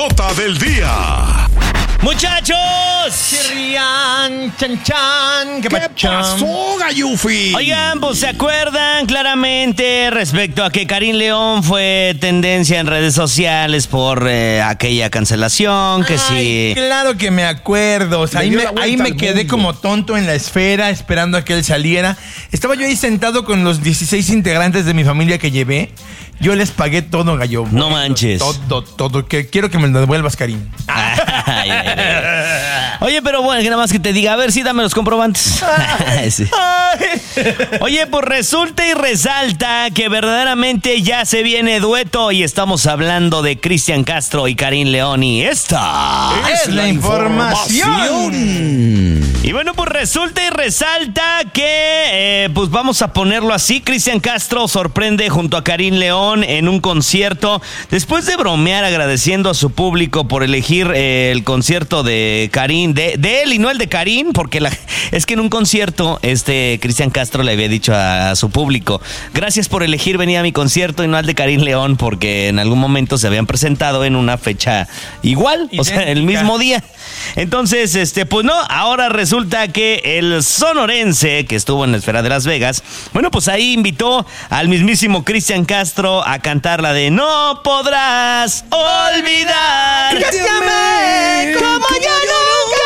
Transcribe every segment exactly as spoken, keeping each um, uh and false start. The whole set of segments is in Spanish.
nota del día. ¡Muchachos! Chirrián, chan, chan, ¿Qué pasó, Gallufi? Oigan, pues se acuerdan claramente respecto a que Karim León fue tendencia en redes sociales por eh, aquella cancelación, que Ay, sí. claro que me acuerdo. O sea, Le ahí dio me, la vuelta ahí me al quedé mundo. como tonto en la esfera esperando a que él saliera. Estaba yo ahí sentado con los dieciséis integrantes de mi familia que llevé. Yo les pagué todo, gallo. No manches. Todo, todo. Que quiero que me lo devuelvas, Karim. Ay, ay, ay. Oye, pero bueno, que nada más que te diga, a ver, sí, dame los comprobantes. Sí. Oye, pues resulta y resalta que verdaderamente ya se viene dueto y estamos hablando de Cristian Castro y Karim León y esta Es la información. Y bueno, pues resulta y resalta que, eh, pues vamos a ponerlo así, Cristian Castro sorprende junto a Karim León en un concierto, después de bromear agradeciendo a su público por elegir eh, el concierto de Karim, de, de él y no el de Karim, porque la, es que en un concierto este Cristian Castro le había dicho a, a su público, gracias por elegir venir a mi concierto y no al de Karim León, porque en algún momento se habían presentado en una fecha igual, idéntica. O sea, el mismo día. Entonces, este, pues no, ahora resulta que el sonorense que estuvo en la esfera de Las Vegas, bueno, pues ahí invitó al mismísimo Cristian Castro a cantar la de No podrás olvidar. Cástiame como yo nunca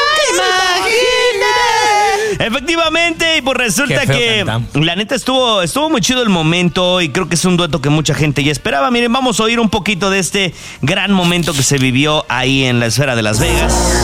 imaginé. Efectivamente, y pues resulta Qué feo que cantamos. la neta estuvo, estuvo muy chido el momento y creo que es un dueto que mucha gente ya esperaba. Miren, vamos a oír un poquito de este gran momento que se vivió ahí en la esfera de Las Vegas.